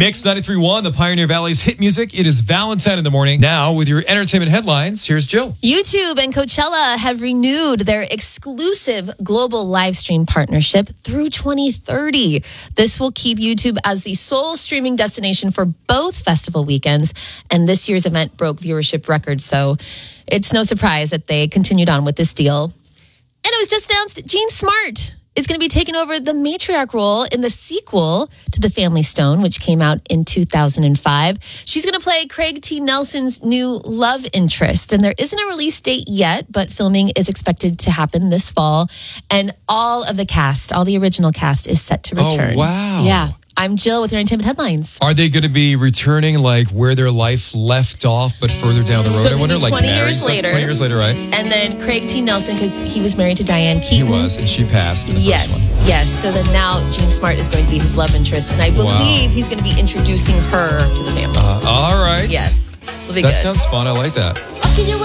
Mix 93.1, the Pioneer Valley's hit music. It is Valentine in the morning. Now, with your entertainment headlines, here's Jill. YouTube and Coachella have renewed their exclusive global live stream partnership through 2030. This will keep YouTube as the sole streaming destination for both festival weekends. And this year's event broke viewership records, so it's no surprise that they continued on with this deal. And it was just announced Jean Smart is going to be taking over the matriarch role in the sequel to The Family Stone, which came out in 2005. She's going to play Craig T. Nelson's new love interest. And there isn't a release date yet, but filming is expected to happen this fall. And all of the cast, all the original cast, is set to return. Oh, wow. Yeah. I'm Jill with your entertainment headlines. Are they going to be returning like where their life left off, but further down the road? So I wonder, like 20 years later. 20 years later, right? And then Craig T. Nelson, because he was married to Diane Keaton. He was, and she passed in the first one. Yes. So then now Jean Smart is going to be his love interest, and I believe he's going to be introducing her to the family. All right. Yes. It'll be that good. sounds fun. I like that.